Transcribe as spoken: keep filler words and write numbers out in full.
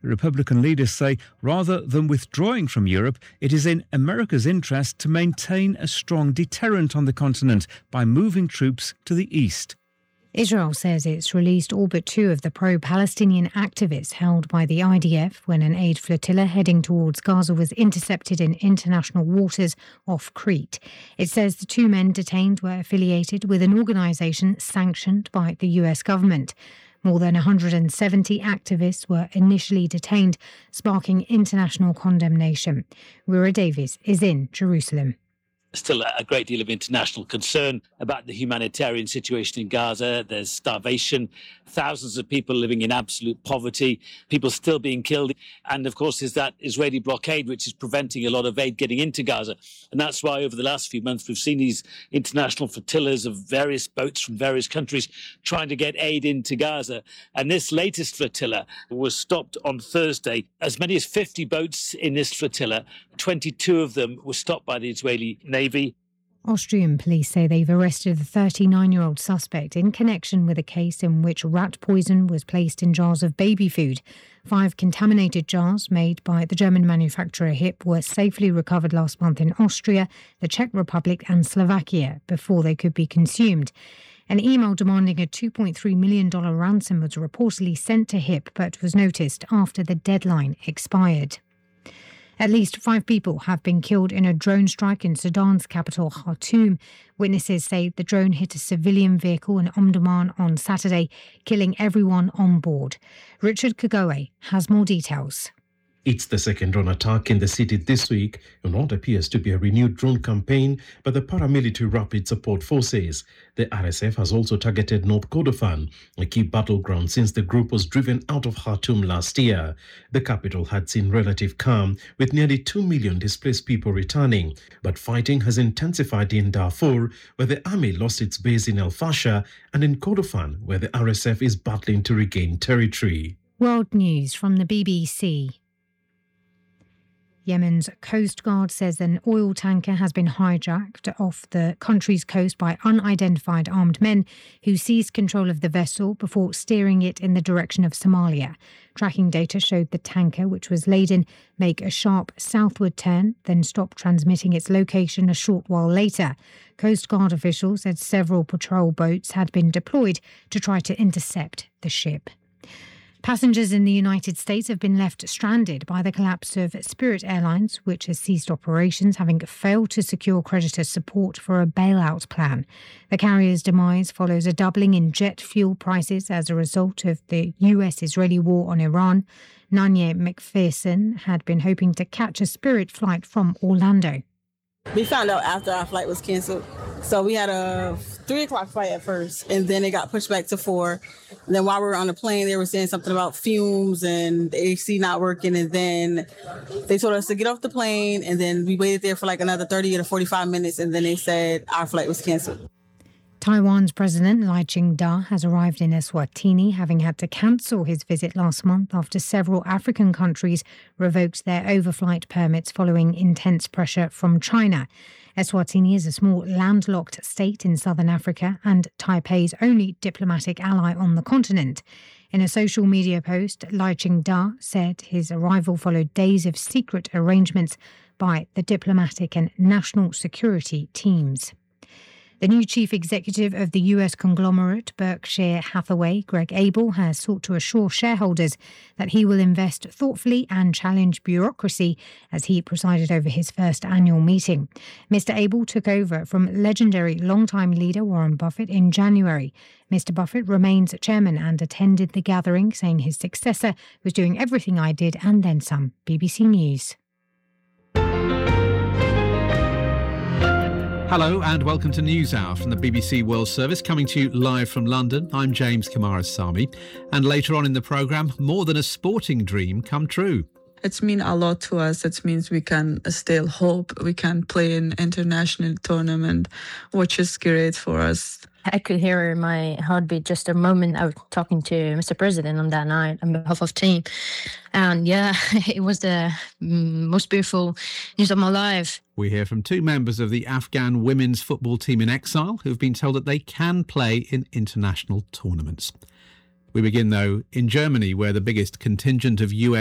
The Republican leaders say rather than withdrawing from Europe, it is in America's interest to maintain a strong deterrent on the continent by moving troops to the east. Israel says it's released all but two of the pro-Palestinian activists held by the I D F when an aid flotilla heading towards Gaza was intercepted in international waters off Crete. It says the two men detained were affiliated with an organisation sanctioned by the U S government. More than one hundred seventy activists were initially detained, sparking international condemnation. Rura Davies is in Jerusalem. Still a great deal of international concern about the humanitarian situation in Gaza. There's starvation, thousands of people living in absolute poverty, people still being killed. And of course, there's that Israeli blockade, which is preventing a lot of aid getting into Gaza. And that's why over the last few months, we've seen these international flotillas of various boats from various countries trying to get aid into Gaza. And this latest flotilla was stopped on Thursday. As many as fifty boats in this flotilla, twenty-two of them were stopped by the Israeli Navy. Austrian police say they've arrested the thirty-nine-year-old suspect in connection with a case in which rat poison was placed in jars of baby food. Five contaminated jars made by the German manufacturer H I P were safely recovered last month in Austria, the Czech Republic and Slovakia before they could be consumed. An email demanding a two point three million dollars ransom was reportedly sent to H I P but was noticed after the deadline expired. At least five people have been killed in a drone strike in Sudan's capital, Khartoum. Witnesses say the drone hit a civilian vehicle in Omdurman on Saturday, killing everyone on board. Richard Kagoe has more details. It's the second drone attack in the city this week in what appears to be a renewed drone campaign by the paramilitary Rapid Support Forces. The R S F has also targeted North Kordofan, a key battleground since the group was driven out of Khartoum last year. The capital had seen relative calm, with nearly two million displaced people returning. But fighting has intensified in Darfur, where the army lost its base in El Fasher, and in Kordofan, where the R S F is battling to regain territory. World News from the B B C. Yemen's Coast Guard says an oil tanker has been hijacked off the country's coast by unidentified armed men who seized control of the vessel before steering it in the direction of Somalia. Tracking data showed the tanker, which was laden, make a sharp southward turn, then stop transmitting its location a short while later. Coast Guard officials said several patrol boats had been deployed to try to intercept the ship. Passengers in the United States have been left stranded by the collapse of Spirit Airlines, which has ceased operations, having failed to secure creditor support for a bailout plan. The carrier's demise follows a doubling in jet fuel prices as a result of the U S-Israeli war on Iran. Nanya McPherson had been hoping to catch a Spirit flight from Orlando. We found out after our flight was canceled. So we had a three o'clock flight at first, and then it got pushed back to four. And then while we were on the plane, they were saying something about fumes and the A C not working. And then they told us to get off the plane. And then we waited there for like another thirty to forty-five minutes. And then they said our flight was canceled. Taiwan's President Lai Ching-te has arrived in Eswatini, having had to cancel his visit last month after several African countries revoked their overflight permits following intense pressure from China. Eswatini is a small landlocked state in southern Africa and Taipei's only diplomatic ally on the continent. In a social media post, Lai Ching-te said his arrival followed days of secret arrangements by the diplomatic and national security teams. The new chief executive of the U S conglomerate Berkshire Hathaway, Greg Abel, has sought to assure shareholders that he will invest thoughtfully and challenge bureaucracy as he presided over his first annual meeting. Mister Abel took over from legendary longtime leader Warren Buffett in January. Mister Buffett remains chairman and attended the gathering, saying his successor was doing everything I did and then some. B B C News. Hello and welcome to NewsHour from the B B C World Service, coming to you live from London. I'm James Kamarasamy, and later on in the programme, more than a sporting dream come true. It's mean a lot to us. It means we can still hope we can play in international tournament, which is great for us. I could hear my heartbeat just a moment I was talking to Mister President on that night on behalf of team. And yeah, it was the most beautiful news of my life. We hear from two members of the Afghan women's football team in exile who've been told that they can play in international tournaments. We begin, though, in Germany, where the biggest contingent of U S